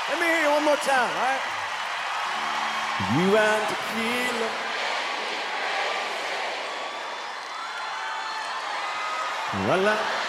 Let me hear you one more time, all right? You and tequila. La la.